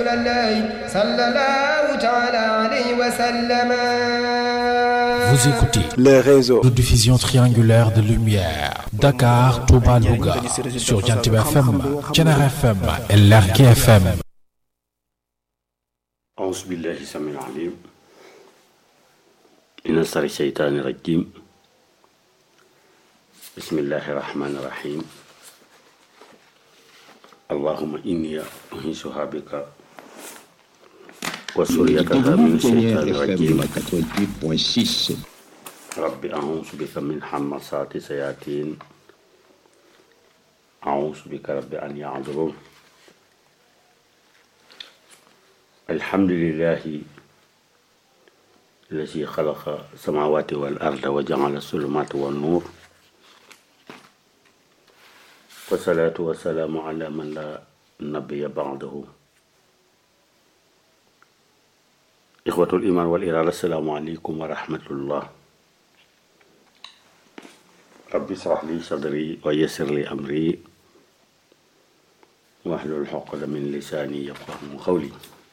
الله صلى الله تعالى عليه وسلم. Vous écoutez les réseaux de diffusion triangulaire de lumière Dakar, Touba, Louga sur Jantib FM, Thiénaba FM et Lergui FM. أعوذ بالله السميع العليم من شر الشيطان الرجيم. بسم الله الرحمن الرحيم. اللهم إني أنيسها بك وسريتها من الشيطان الرجيم. رب أعوذ بك من همزات الشياطين. أعوذ بك رب أن يحضرون. الحمد لله الذي خلق السماوات والأرض وجعل الظلمات والنور، والصلاة والسلام على من لا نبي بعده. إخوة الإيمان والإرادة، السلام عليكم ورحمة الله. ربي اشرح لي صدري ويسر لي أمري واحلل عقدة من لساني يفقهوا قولي.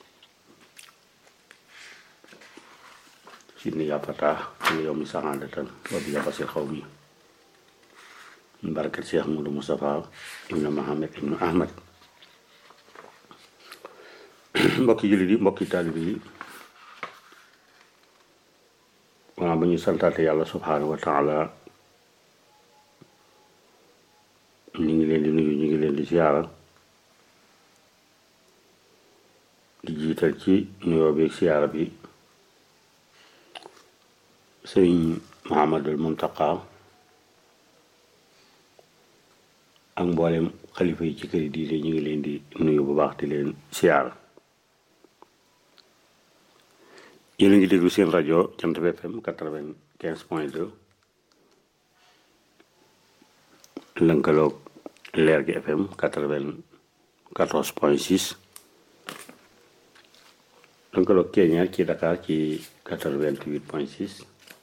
سيدني يا فتاح اليوم سعادة وبيابس القومي من بركة الشيخ مولى مصطفى ابن محمد ابن أحمد. mbokki jullit yi, mbokki taalibe yi, waaw ba ñu santaate yàlla subhaanahu wa taala, ñu ngi leen di nuyu, ñu ngi leen di ziyaara, di jiital ci nuyoo bi ziyaara bi sëriñ Muhammadul Muntaqa ak mboolem xalifa yi ci kër yi diine, ñu ngi leen di nuyu bu baax di leen ziyaara. yéen a ngi déglu seen rajo Jantib FM 95.2 lënkaloog Lergui FM 94.6 lënkaloog Keñaar ci Dakar ci 88.6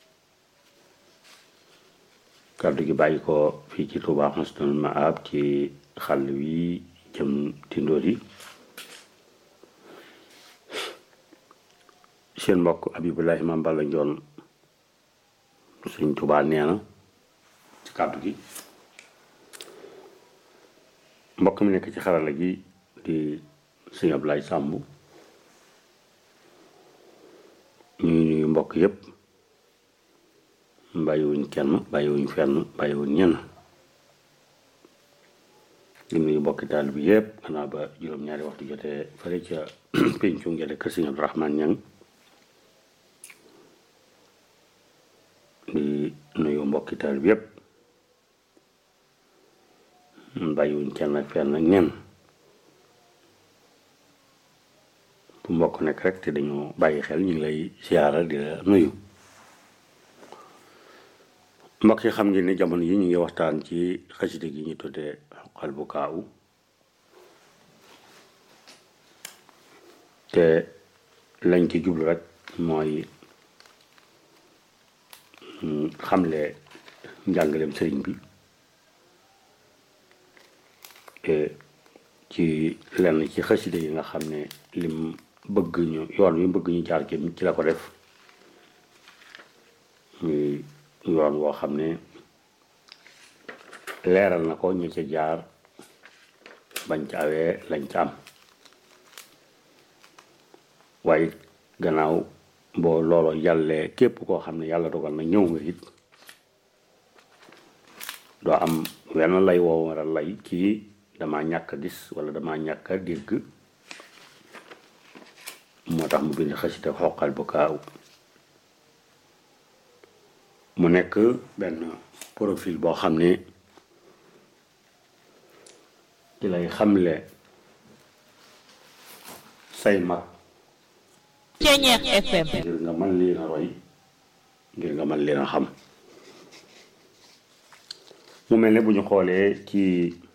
kàddu gi bàyyi ko fii ci Touba Husnul Maab ci xàll wi jëm Tindodi. seen mbokk Abibulahi Maam Balla Njoon Sëñ Tuubaa nee na ci kàddu gi. mbokk mi nekk ci xarala gi di Sëñ Ablaye Sàmb. ñuy nuyu mbokk yépp, bàyyiwuñ kenn, bàyyiwuñ fenn, bàyyiwuñ ñenn. di nuyu mbokki taal bi yépp xanaa ba juróom-ñaari waxtu jotee fële ca péncu ngeen kër Sëñ Abdu Rahmaan Ñaŋ. di nuyu mbokki taal bi yépp, bàyyiwuñ kenn ak fenn ak ñenn. fu mbokk nekk rek te dañu bàyyi xel ñu ngi lay siyaara di la nuyu. mbokk yi, xam ngeen ni jamono yi ñu ngi waxtaan ci xasida gi ñu tuddee Xoqal Bukaaw, te lañ ci jublu rek mooy xamle njàngaleem sëriñ bi ci lenn ci xasida yi nga xam ne lim bëgg ñu yoon wi bëgg ñu jaar ci la ko def. muy yoon woo xam ne leeral na ko ñu ca jaar bañ ca awee lañ ca am, waaye gannaaw boo loolo yàllee képp koo xam ne yàlla dogal na ñëw nga it doo am wenn lay woo war a lay kii dama ñàkk a gis wala dama ñàkk a dégg. moo tax mu bind xasida Xoqal Bukaaw. mu nekk benn profil boo xam ne ci lay xamle say mag Ceñeex FM ngir nga mën leen a roy, ngir nga mën leen a xam. mu mel ne bu ñu xoolee ci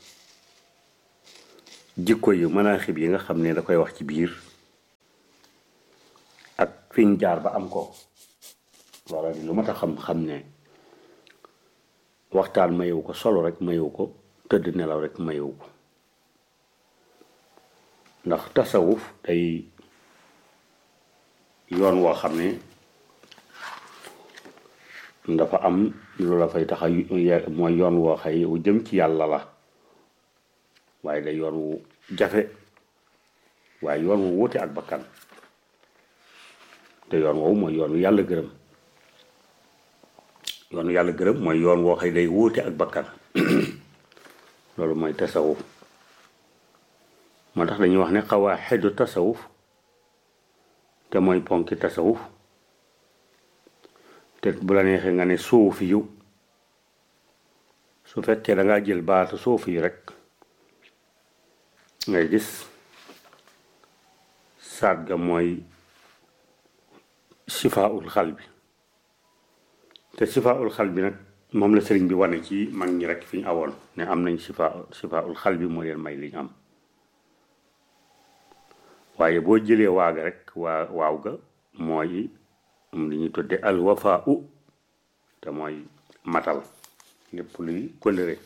jikko yu manaaxib yi nga xam ne da koy wax ci biir ak fiñ jaar ba am ko, loola di lu mat a xam ne waxtaan mayewu ko, solo rek mayewu ko, tëdd nelaw rek mayewu ko. ndax tasawuf day yoon woo xam ne dafa am lu la fay tax a mooy yoon woo xëy wu jëm ci yàlla la waaye day yoon wu jafe waaye yoon wu wuute ak bakkan te yoon woowu mooy yoonu yàlla gërëm yoonu yàlla gërëm mooy yoon woo xëy day wuute ak bakkan loolu mooy tasawuf moo tax dañuy wax ne xawaaxidu tasawuf te mooy ponki tasawuf te bu la neexee nga ne suufi yu su fekkee da ngaa jël baatu suufi yu rek ngay gis saat ga mooy sifaaul xal bi te sifaaul xal bi nag moom la sëriñ bi wane ci mag ñi rek fi ñu awoon ne am nañ sifaaul xal bi moo leen may li ñu am waaye boo jëlee waaga rek waaw ga mooy li ñuy tudde al wafaa u te mooy matal lépp luy kóllëre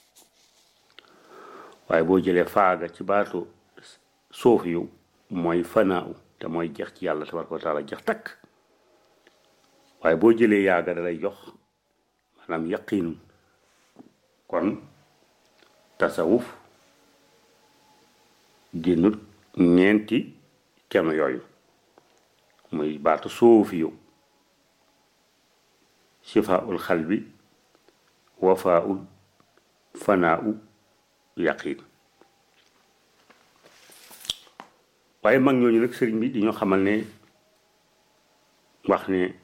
waaye boo jëlee faaga ci baatu suuf yu mooy fanaa u te mooy jeex ci yàlla tabaraka wa taala jeex takk waaye boo jëlee yaaga dalay jox maanaam yaqiinu kon tasawuf génnut ñeenti kenn yooyu muy baatu suufi yu sifaaul xalbi wafaaul fanaau yaqiin waaye mag ñooñu nag sëriñ bi di ñoo xamal ne wax ne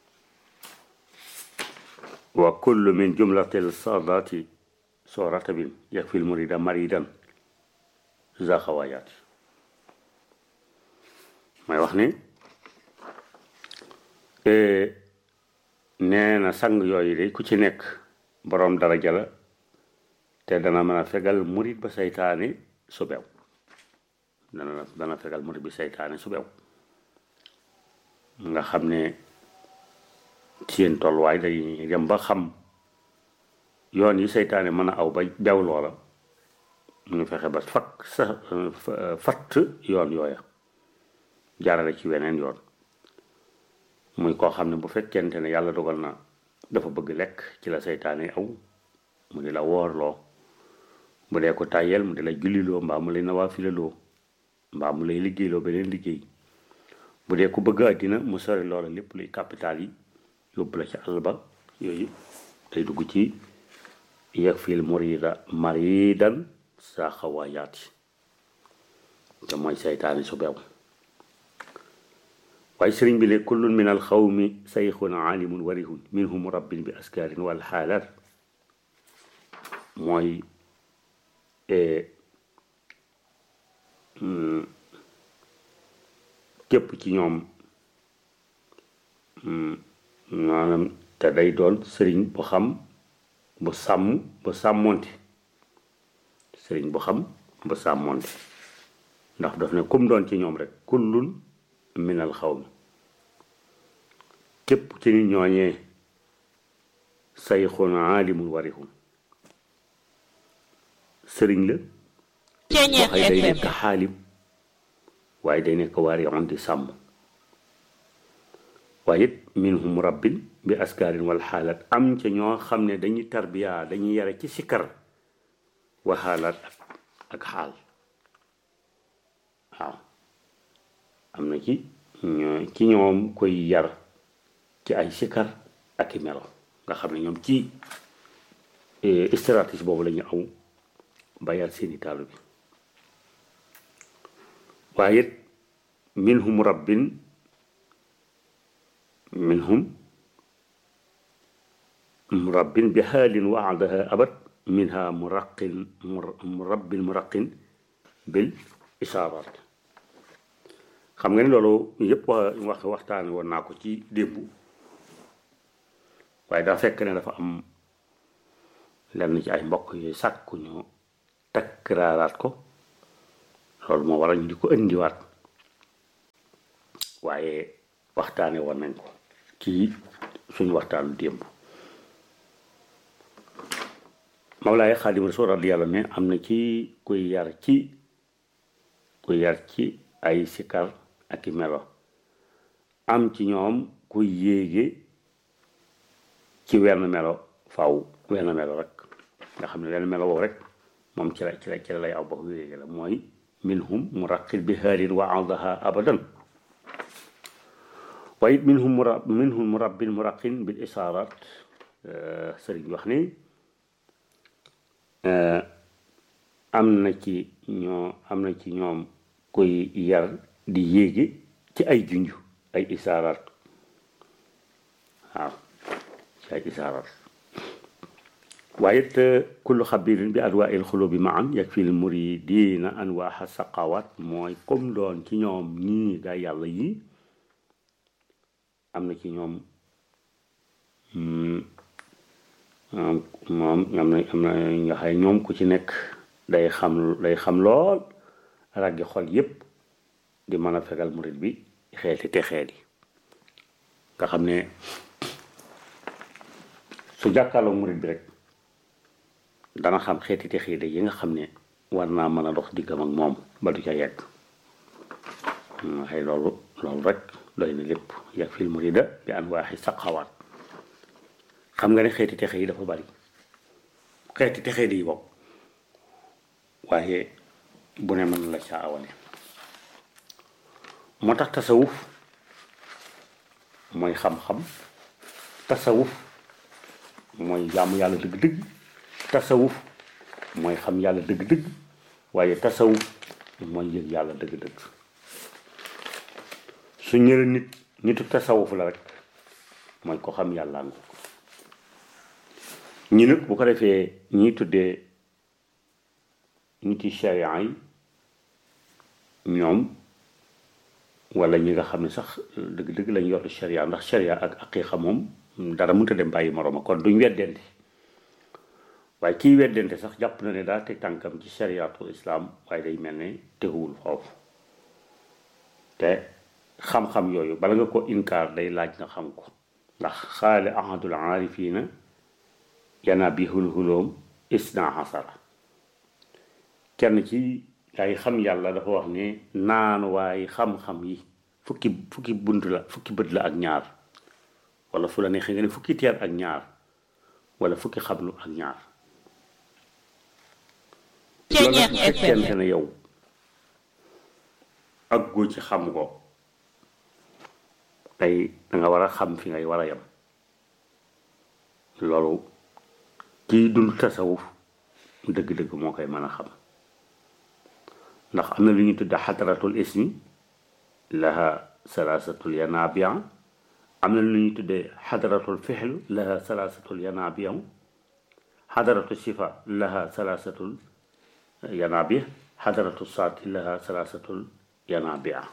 wa kullu min jumlatil saadaati soo ratabin yakfil murida maridan za xawaayaat may wax ne nee na sang yooyu de ku ci nekk boroom daraja la te dana mën a fegal murid ba saytaane su bew dana fegal murid bi saytaane su bew nga xam ne seen tolluwaay day dem ba xam yoon yi saytaane mën a aw ba bew loola ñu fexe ba fatt yoon yooya jaarale ci weneen yoon muy koo xam ne bu fekkente ne yàlla dogal na dafa bëgg lekk ci la saytaane aw mu di la woorloo bu dee ko tàyyeel mu di la julliloo mbaa mu lay nawaafilaloo mbaa mu lay liggéeyloo beneen liggéey bu dee ku bëgg àddina mu sori loola lépp luy capital yi yóbbu la ci àll ba yooyu day dugg ci yakfil murida maridan saa xawaayaati te mooy saytaane su beew waaye sëriñ bi ne kullun min al xawmi sayxun aalimun warihun minhum rabbin bi askaarin wal xaalaat mooy képp ci ñoom maanaam te day doon sëriñ bu xam bu sàmm bu sàmmonte sëriñ bu xam bu sàmmonte ndax daf ne kum doon ci ñoom rek kullun minal xawmi képp ci nit ñooñee sayxun aalimun warihun sëriñ la waxay day nekk xaalim waaye day nekk waarixun di sàmm waaye it minhum rabbin bi askaarin wal xaalaat am ca ñoo xam ne dañuy tarbiya dañuy yare ci sikkar wa xaalaat ak xaal waaw am na ci ñoom koy yar ci ay sikkar ak i melo nga xam ne ñoom ci stratégie boobu la ñu aw ba yar seeni taalu bi waaye it minhum rabbin bi xaalin waadaha abad minha murabbin bil isaarat xam nga ne loolu yëpp waxtaane woon naa ko ci démb waaye daa fekk ne dafa am lenn ci ay mbokk yooyu sàkku ñu takraaraat ko loolu moo waral ñu di ko indiwaat waaye waxtaane woon nañ ko ci suñu waxtaanu démb Mawlaay Xaadim Rasuul radiyallaahu anhu ne am na ci kuy yar ci ku yar ci ay sikar ak i melo am ci ñoom ku yéege ci wenn melo faw wenn melo rek nga xam ne wenn melo boobu rek moom ci la lay aw ba yéege la mooy minhum muraqil bi haarin wa aldaha abadan waaye minhum murabbin muraqin bil isaarat sëriñ wax ni am na ci ñoom koy yar di yéege ci ay junj ay isaarat waaw ci ay isaarat waaye it kullu xabirin bi adwaa'il xulubi maan yakfi l muridina anwaaxa saqawat mooy comme doon ci ñoom ñii gaa yàlla yi am na ci ñoom moom am na nga xay ñoom ku ci nekk day xam lool raggi xol yépp di mën a fegal murid bi xeeti te xeeti nga xam ne su jàkkaarloo murid bi rek dana xam xeeti te xeeti yi nga xam ne war naa mën a dox diggam ak moom ba du ca yegg xëy loolu rek doy na lépp yàgg fil murida bi an waaxi saqawaat xam nga ne xeeti texe yi dafa bari xeeti texe yi bopp waaye bu ne mën la ca awale moo tax tasawuf mooy xam-xam tasawuf mooy jaamu yàlla dëgg-dëgg tasawuf mooy xam yàlla dëgg-dëgg waaye tasawuf mooy yëg yàlla dëgg-dëgg su ñëwee nitu tasawuf la rek mooy ko xam yàlla nga ñi nag bu ko defee ñi tuddee niti sharia yi ñoom wala ñi nga xam ne sax dëgg-dëgg lañ yor sharia ndax sharia ak aqiqa moom dara mënta dem bàyyi morooma kon duñ weddente waaye kiy weddente sax jàpp na ne daa teg tànkam ci shariatul islam waaye day mel ne teguwul foofu te xam-xam yooyu bala nga ko inkaar day laaj nga xam ko ndax xaale ahadul aarifina yana bihul hulum isna asara kenn ci ay xam yàlla dafa wax ne naan waaye xam-xam yi fukki bunt la fukki bët la ak ñaar wala fu la neexee nga ne fukki teer ak ñaar wala fukki xablu ak ñaar loolu nag fekkente ne yow ak góor ci xam ko tey danga war a xam fi ngay war a yem loolu kiy dund tasawuf dëgg-dëgg moo koy mën a xam ndax am na lu ñu tudde xadaratul ismi laha salaasatul yanabia am na lu ñu tudde xadaratul fixlu laha salaasatul yanabia xadaratul sifa laha salaasatul yanabia xadaratul saati laha salaasatul yanabia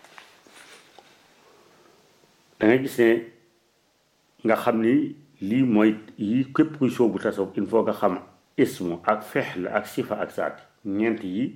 da nga gis ne nga xam ni lii mooy yi képp kuy soobu tasawuf il faut nga xam ismu ak fexl ak sifa ak saati ñeent yi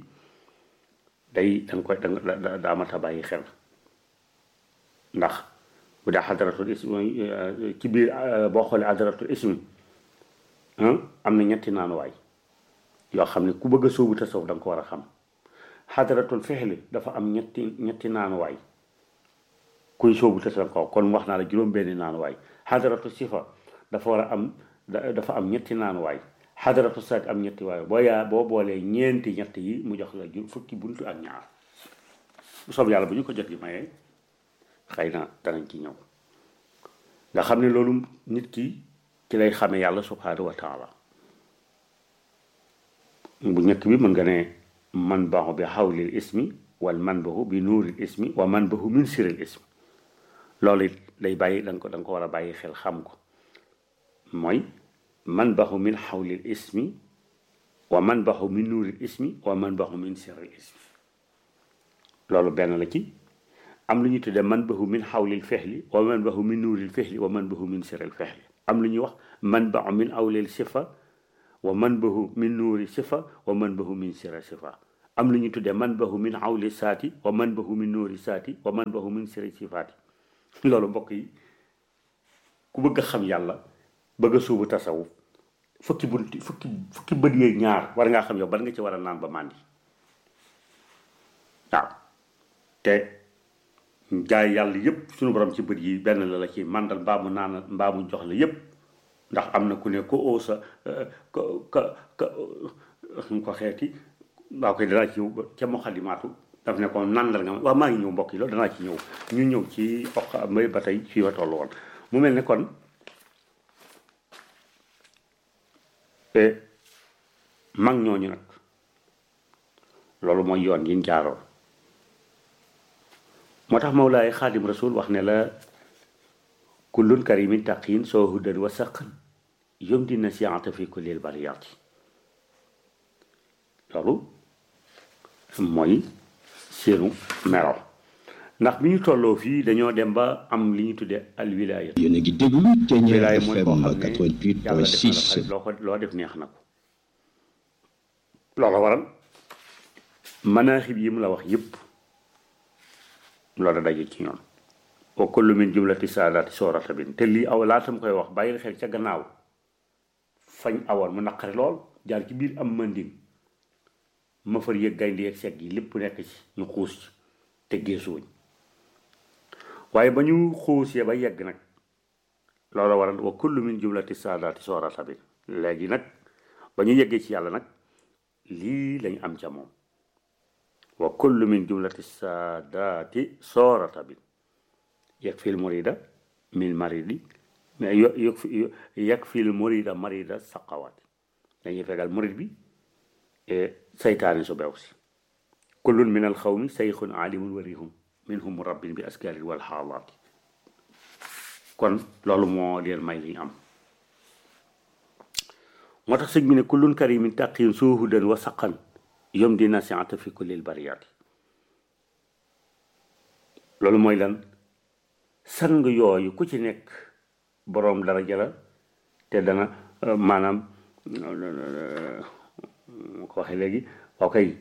daa mat a bàyyi xel ndax bu daa xadaratul ismi ci biir boo xoolee xadaratul ismi am na ñetti naanuwaay yoo xam ne ku bëgg a soobu tasawuf da nga ko war a xam xadaratul fexli dafa am ñetti naanuwaay kuy soobu tasawuf ko kon wax naa la juróom-benni naanuwaay xadaratu sifa dafa am ñetti naanuwaay xadaratu saat am ñetti waay boo boolee ñeent yi mu jox la fukki buntu ak ñaar bu soob yàlla bu ñu ko jot gi mayee xëy na danañ ci ñëw nga xam ne loolu nit ki ci lay xamee yàlla subhanahu wa taala bu ñekk bi mën nga ne man baaxu bi xawlil ismi wal man baxu bi nuuril ismi wa man baxu min siril ismi loolu it day bàyyi da nga ko war a bàyyi xel xam ko mooy man baxu min xawlil ismi wa man baxu min nuuril ismi wa man baxu min siril ismi loolu benn la ci am lu ñu tuddee man baxu min xawlil fexli wa man baxu min nuuril fexli wa man baxu min siril fexli am lu ñuy wax man baxu min awlil sifa wa man baxu min nuuri sifa wa man baxu min siril sifa am lu ñu tuddee man baxu min xawli saati wa man baxu min nuuri saati wa man baxu min siril sifaati loolu mbokk yi ku bëgg a xam yàlla bëgg a suubu tasawuf fukki bët yeeg ñaar war ngaa xam yow ban nga ci war a naan ba màndi te jaay yàlla yépp suñu borom ci bët yi benn la ci màndal mbaa mu naan mbaa mu jox la yépp ndax am na ku ne ko oo sa ko xeeti waaw koy danaa ci ñëw ca Muxaddamaatu daf ne ko nandal nga waaw maa ngi ñëw mbokk yi loolu danaa ci ñëw ñu ñëw ci oq may ba tey fii wa toll woon mu mel ne kon mag ñooñu nag loolu mooy yoon yi ñu jaaroon moo tax Mawlaay Xaadim Rasul wax ne la kullun karimin taqiin soo hudan wa saqan yom dina sianta fi kullil bariyaati loolu mooy seenu mero ndax bi ñu tolloo fii dañoo dem ba am li ñu tuddee al wilaaya. yéen a ngi déglu Thiéniere FM yàlla 88.6 def na la loo def neex na ko loolu waral manaaxib yi mu la wax yëpp loolu daje ci ñoom wa kullu min jumlati saadaati soorata bin te lii aw laatam koy wax bàyyil xel ca gannaaw fañ awoon mu naqari lool jaar ci biir am manding ma far yëg gaynde yeeg segg yi lépp nekk ci ñu xuus ci te geesuwuñ waaye ba ñu xuusee ba yegg nag loolu waral wa kullu min jumlati saadaati soorata bin léegi nag ba ñu yeggee ci yàlla nag lii lañ am ca moom wa kullu min jumlati saadaati soorata bin yakfil murida min maridi yakfil murida marida saqawaati dañuy fegal murid bi saytaane su beew si kullun min alxawmi sayxun alimun warihum minhum murabbin bi askarin wal xaalaati kon loolu moo leen may li ñu am moo tax sëñ bi ne kullun karimin taqin suuhudan wa saqan yom di nasiata fi kullil bariyaati loolu mooy lan sang yooyu ku ci nekk boroom daraja la te dana maanaam mu ko waxee léegi waaw kay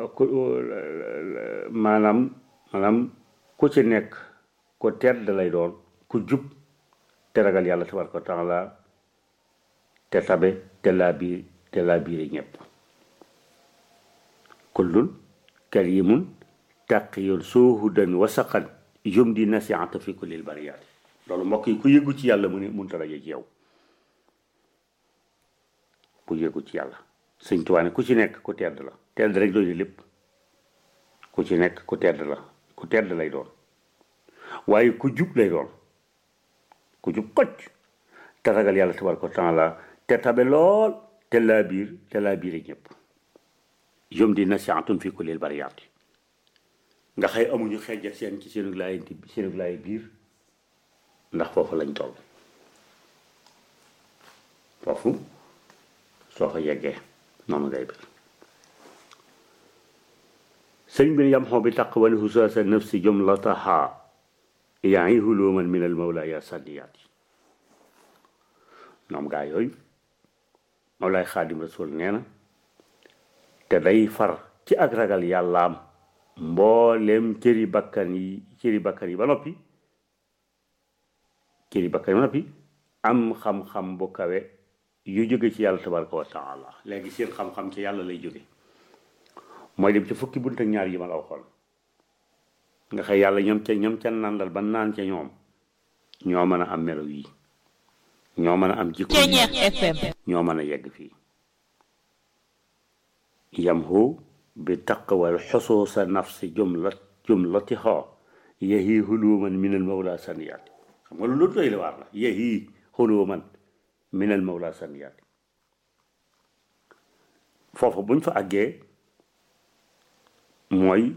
maanaam ku ci nekk ku tedd lay doon ku jub te ragal yàlla tabaraka wa taala te tabe te laa biire ñëpp kullun karimun taqiyun suhudan wasaqan yum di nasiata fi kullil bariyaati loolu mbokk yi ku yëggu ci yàlla mu ne mënta daje ci yow ku yëggu ci yàlla sëñ Tuubaa ne ku ci nekk ku tedd la tedd rek doy lépp ku ci nekk ku tedd la ku tedd lay doon waaye ku jub lay doon ku jub xocc te ragal yàlla tabaraka wa taala te tabe lool te laa biire ñëpp yom di nasiatun fi kullil bariyaati nga xëy amuñu xejja seen ci seenu laay biir ndax foofu lañ toll foofu soo fa yeggee noonu ngay bi sëriñ bi yam xoo bi taqwal husaasa nafsi jumlataha yaay huluman min al mawla ya sanniyaati ñoom gaa yooyu Mawlaay Xaadim Rasul nee na te day far ci ak ragal yàllaam mboolem cëri bakkan yi ba noppi am xam-xam bu kawe yu jóge ci yàlla tabaraka wa taala léegi seen xam-xam ci yàlla lay jóge mooy dem ci fukki bunt ak ñaar yi ma la waxoon nga xëy yàlla ñoom ca nandal ba naan ca ñoom ñoo mën a am melo yi ñoo mën a am jikko ñoo mën a yegg fii yamhu bi taqwal xusuusa nafsi jumlatiha yahi huluman min al mawla saniyat xam nga loolu doy la waar la yahi huluman min al mawla saniyat foofu buñ fa àggee mooy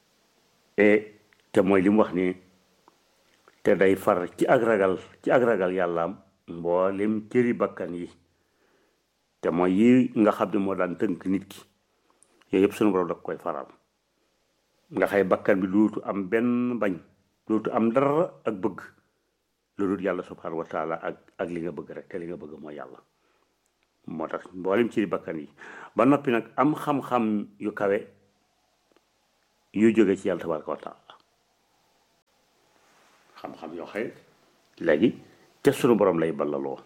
te mooy li mu wax ni te day far ci ak ragal yàllaam mboolem cëri bakkan yi te mooy yi nga xam ne moo daan tënk nit ki yooyu yëpp sunu borom da koy faral nga xay bakkan bi dootu am benn bañ dootu am dara ak bëgg lu dul yàlla subhanahu wa taala ak li nga bëgg rek te li nga bëgg mooy yàlla moo tax mboolem cëri bakkan yi ba noppi nag am xam-xam yu kawe yu jóge ci yàlla tabaraka wa taala xam-xam yoo xëy léegi te sunu borom lay ballaloo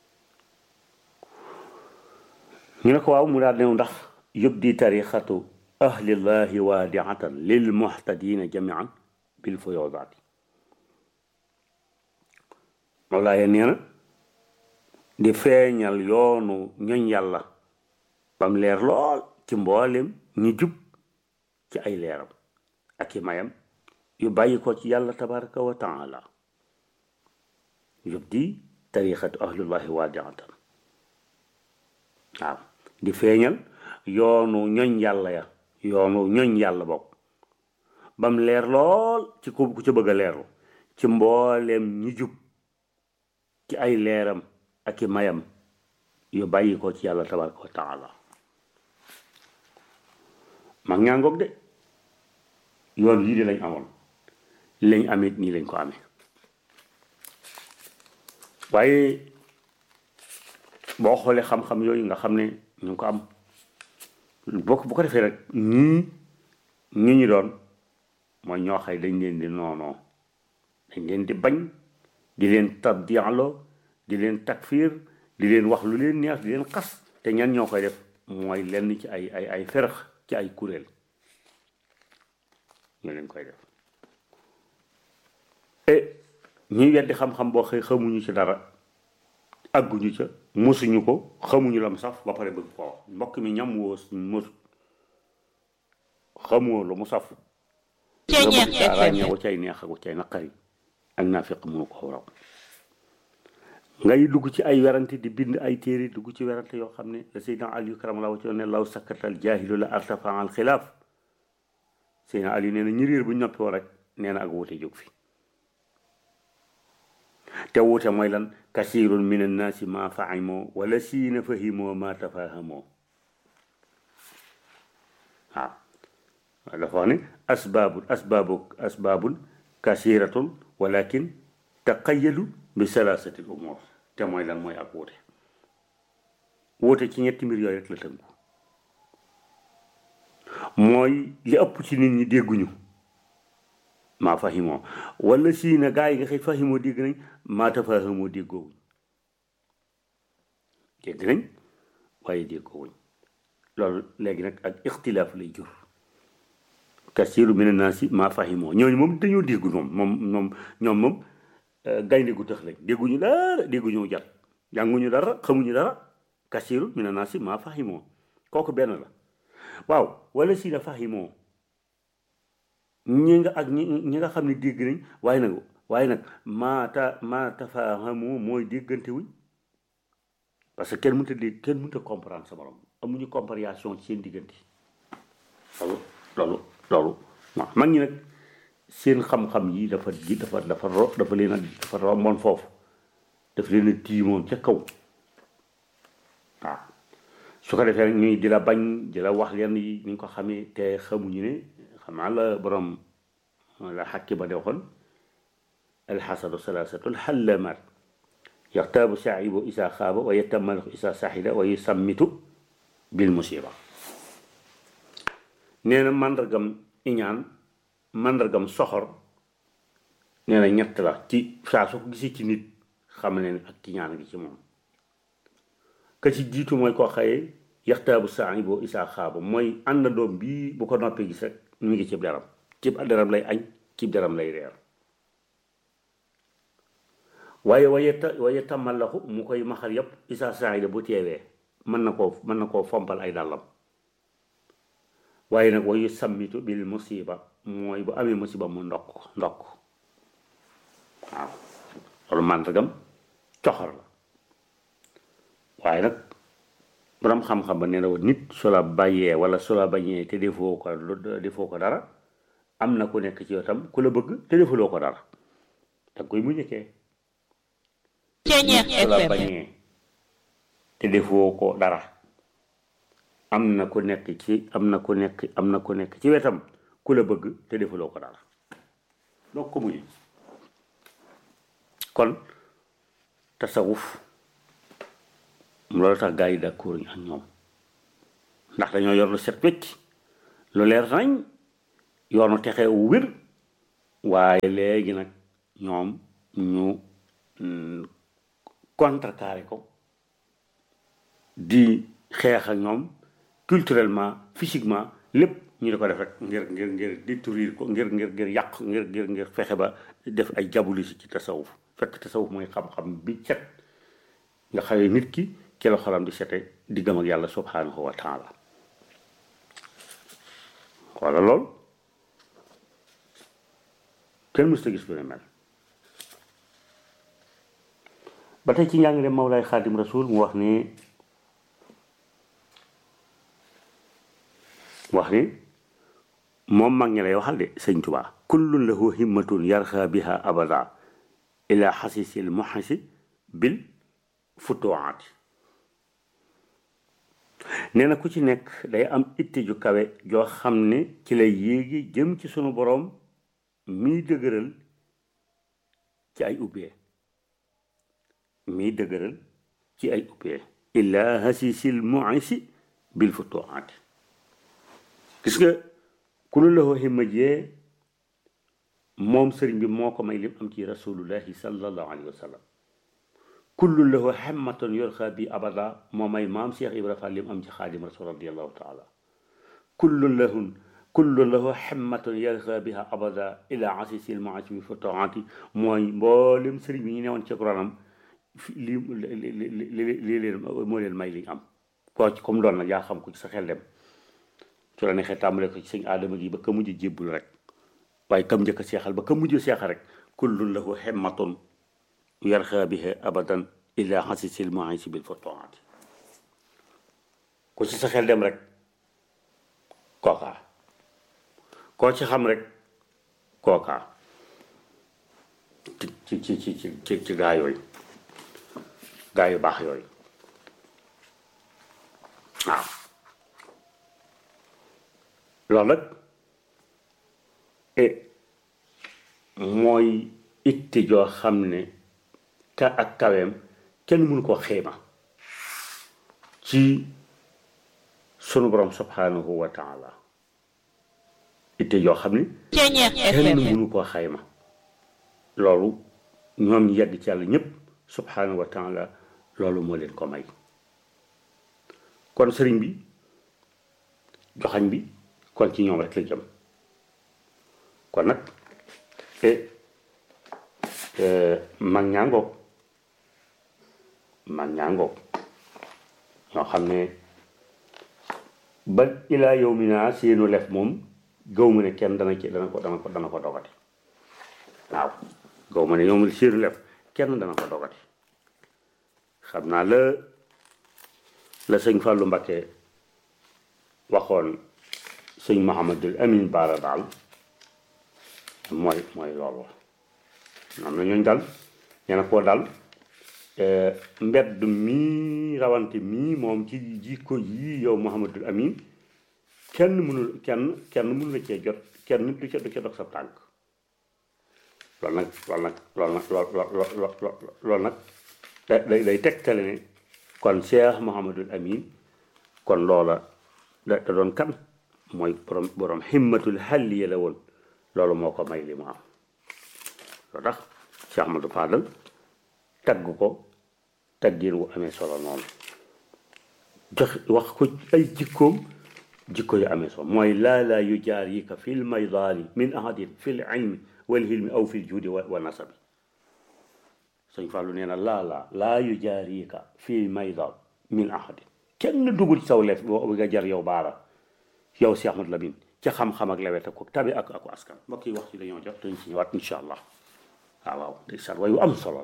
ñu ne ko waaw mu daal new ndax yëpp di tarixatu ahlillahi waadiatan lil muhtadina jamian bil fuyudaati Mawlaaya nee na di feeñal yoonu ñoñ yàlla bam leer lool ci mboolem ñi jub ci ay leeram ak i mayam yu bàyyi ko ci yàlla tabaraka wa taala yubdi tariqatu ahlullahi waadiatan waaw di feeñal yoonu ñoñ yàlla ya yoonu ñoñ yàlla bokk bam leer lool ci ku ci bëgg a leerlu ci mboolem ñi jub ci ay leeram ak i mayam yu bàyyi ko ci yàlla tabaraka wa taala mag ñaa ngoog de yoon yii de lañ amoon lañ amit nii lañ ko amee waaye boo xoolee xam-xam yooyu nga xam ne ñu ngi ko am bu ko defee rek ñi ñu doon mooy ñoo xay dañ leen di noonoo dañ leen di bañ di leen tabdialoo di leen takfir di leen wax lu leen neex di leen xas te ñan ñoo koy def mooy lenn ci ay ferax ci ay kuréel ñu leen koy def ñuy weddi xam-xam boo xëy xamuñu ci dara àgguñu ca mosuñu ko xamuñu lam saf ba pare bëgg ko wax mbokk mi ñam woo mosu xamoo lu mu saf ràññeewu cay neex ak cay naqari ak naafiq mënu ko raw ngay dugg ci ay werante di bind ay téere dugg ci werante yoo xam ne la Seydina Aliyu karamallahu wajhahu ne law sakkatal jaahilu la artafa al xilaaf Seydina Aliyu nee na ñi réer bu ñoppi woo rek nee na ak wuute jóg fi te wuute mooy lan kasirun min annaasi ma fahimoo wala siina fahimoo ma tafahamoo waaw dafa wax ne asbaabun kasiratun walakin taqayyadu bi salaasati umuur te mooy lan mooy ak wuute wuute ci ñetti mbir yooyu rek la tënku mooy li ëpp ci nit ñi dégguñu maa fahimoo wala sii na gaa yi nga xëy fahimoo dégg nañ maa tafahamoo déggoowuñ dégg nañ waaye déggoowuñ loolu léegi nag ak ixtilaaf lay jur kasiiru mina naasi maa fahimoo ñooñu moom dañoo déggu ñoom gaynde gu tëx lañ dégguñu dara dégguñu jat jànguñu dara xamuñu dara kasiiru mina naasi maa fahimoo kooku benn la waaw wala sii na fahimoo ñi nga xam ne dégg nañ waaye nag maa tafahamu mooy déggante wuñ parce que kenn mënta comprendre sa borom amuñu compréhension ci seen diggante loolu waaw mag ñi nag seen xam-xam yi dafa leen dafa romboon foofu dafa leen a tiimoon ca kaw waaw su ko defee rek ñuy di la bañ di la wax yenn yi ni ñu ko xamee te xamuñu ne xamaa la borom la xakki ba de waxoon alxasadu salaasatul xallamaat yaxtaabu saahibu isaa xaaba wa yatamalaku isaa saxida wa yusammitu bil musiba nee na màndargam iñaan màndargam soxor nee na ñett la ci saa su ko gisee ci nit xam ne ak iñaan gi ci moom ka ci jiitu mooy koo xaye yaxtaabu saahibu isaa xaaba mooy àndandoom bii bu ko noppee gis rek ñu ngi cib deram lay añ cib deram lay reer waaye waye tàmmalaxu mu koy maxal yépp isaa saxida bu teewee mën na koo fompal ay dàllam waaye nag wayu sammitu bil musiba mooy bu amee musiba mu ndokk waaw loolu màndargam coxor la waaye nag borom xam-xam ba nee na nit su la bàyyee wala su la bañee te defoo ko dara am na ku nekk ci yow tam ku la bëgg te defuloo ko dara da koy mu njëkkee su la bañee te defoo ko dara am na ku nekk ci wetam ku la bëgg te defuloo ko dara doo ko muñ kon tasawuf loolu tax gaa yi d'accord ñu ak ñoom ndax dañoo yor lu set wecc lu leer nañ yoonu texee wu wér waaye léegi nag ñoom ñu contrecarré ko di xeex ak ñoom culturellement physiquement lépp ñu di ko def rek ngir détruire ko ngir yàq ngir fexe ba def ay jabuli ci tasawuf fekk tasawuf mooy xam-xam bi set nga xamee nit ki ci la xolam di sete diggam ak yàlla subhanahu wa taala wala lool kenn mës ta gis lu ne mel ba tey ci njàngale Mawlaay Xaadim Rasul mu wax ni moom mag ñi lay waxal de sëñ Tuubaa kullun lahu himmatun yarxa biha abada ila xasisil muxasi bil futuwaati nee na ku ci nekk day am itte ju kawe joo xam ne ci lay yéegi jëm ci sunu boroom miy dëgëral ci ay ubbee illa xasisil muxasi bil futuwaati gis nga ku lu lahu himma jee moom sëriñ bi moo ko may lim am ci rasulullahi sallallahu alayhi wa sallam kullu lahu himmatun yorxa bi abada moo may maam Cheikh Ibra Fall lim am ci xaadim rasul radiallahu taala kullu lahu himmatun yorxa biha abada ila asisil maasi bi fotoati mooy mboolem sëriñ bi ñu newoon ci Quranam lii leen moo leen may liñ am koo ci comme doon nag yaa xam ko ci sa xel dem su la neexee tàmbale ko ci sëñ aadama gi ba ka mujj jébbul rek waaye kam njëkk a seexal ba ka mujj seexal rek kullun lahu himmatun yarxa biha abadan illa xasisil maasi bil fotoati ku ci sa xel dem rek kookaa koo ci xam rek kookaa ci gaa yooyu gaa yu baax yooyu waaw loolu nag mooy itte joo xam ne ka ak kaweem kenn mënu ko xeema ci sunu borom subhanahu wa taala itte joo xam ne kenn mënu ko xayma loolu ñoom ñi yegg ci yàlla ñëpp subhanahu wa taala loolu moo leen ko may kon sëriñ bi joxañ bi kon ci ñoom rek la jëm kon nag mag ñaa ngoog ñoo xam ne ba ilaa yow mi naa seenu lef moom gaw ma ne kenn dana ko dogati waaw gaw ma ne yow mi seenu lef kenn dana ko dogati xam naa la sëñ Fallou Mbakke waxoon sëñ Mouhamadul Amin Baara daal mooy loolu am na ñooñ daal ñena koo daal mbedd mii rawante mii moom ci jikko yii yow Mouhamadul Amin kenn mënul la cee jot kenn du ca dog sa tànk loolu nag day tegtale ne kon Cheikh Mouhamadul Amin kon loola da doon kan mooy borom himmatul halliya la woon loolu moo ko may li mu am loo tax Cheikh Ahmadou Fadal tagg ko taggin wu amee solo noonu wax ko ay jikko yu amee solo mooy laa yu jaar yi ka fil maydaani min ahadin fil ilmi wal hilmi aw fil juudi wa nasabi sëñ Fallou nee na laa yu jaar yi ka fil maydaan min ahadin kenn dugul ci saw lef boo nga jar yow baara yow Cheikh Ahmadou Lamine ca xam-xam ak lewet ak tabi ak askan mbokk yi wax ci dañoo jot dañ ci ñëwaat incha allah waaw ndeysaan waaye yu am solo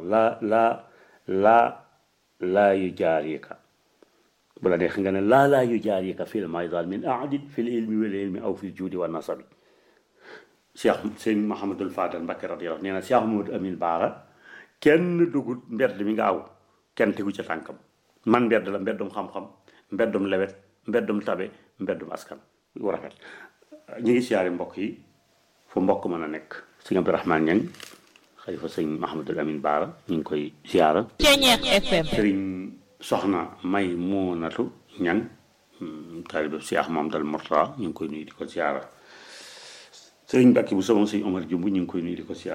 laa yu jaarika bu la neex nga ne laa yu jaarika fil maydaan min ahadin fil ilmi wal ilmi aw fil juudi wa nasabi Cheikh sëñ Mouhamadul Fadal Mbacké radiyallahu nee na Cheikh Mouhamadou Amine Baara kenn dugul mbedd mi nga aw kenn tegu ca tànkam man mbedd la mbeddum xam-xam mbeddum lewet mbeddum tabe mbeddum askan wu rafet ñu ngi siyaare mbokk yi fu mbokk mën a nekk sëñ Abdourahmane Niang xalifa sëñ Mouhamadul Amine Baara ñu ngi koy siyaara sëriñ soxna May Muunatu Niang taalibe Cheikh Mamadou Mourtada ñu ngi koy nuyu di ko siyaara sëriñ Mbàkke bu sama sëñ Omar Jumbu ñu ngi koy nuyu di ko siyaara